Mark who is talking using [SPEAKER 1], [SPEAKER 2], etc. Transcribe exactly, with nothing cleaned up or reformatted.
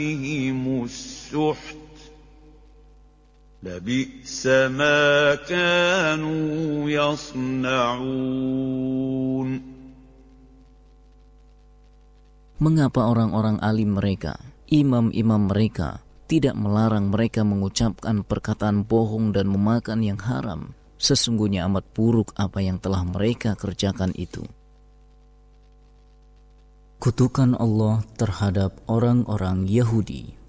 [SPEAKER 1] السُّحْتَ لَبِئْسَ مَا كَانُوا يَصْنَعُونَ.
[SPEAKER 2] Mengapa orang-orang alim mereka, imam-imam mereka, tidak melarang mereka mengucapkan perkataan bohong dan memakan yang haram? Sesungguhnya amat buruk apa yang telah mereka kerjakan itu. Kutukan Allah terhadap orang-orang Yahudi.